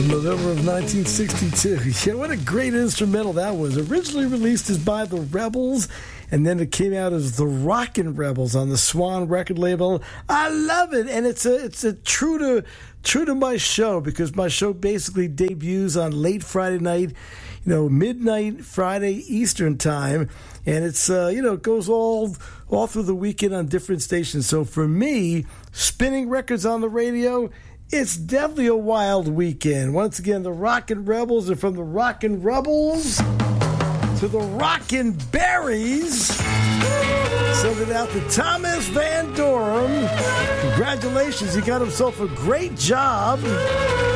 November of 1962. Yeah, what a great instrumental that was. Originally released as by the Rebels, and then it came out as the Rockin' Rebels on the Swan record label. I love it, and it's a true to my show, because my show basically debuts on late Friday night, midnight Friday Eastern time, and it's it goes all through the weekend on different stations. So for me, spinning records on the radio, it's definitely a wild weekend. Once again, the Rockin' Rebels are from the Rockin' Rebels to the Rockin' Berries. Send it out to Thomas Van Doren. Congratulations, he got himself a great job.